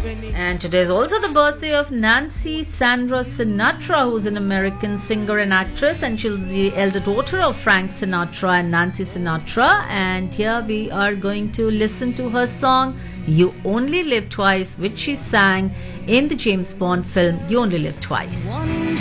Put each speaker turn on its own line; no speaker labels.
And today is also the birthday of Nancy Sandra Sinatra, who's an American singer and actress, and she's the elder daughter of Frank Sinatra and Nancy Sinatra. And here we are going to listen to her song You Only Live Twice, which she sang in the James Bond film You Only Live Twice.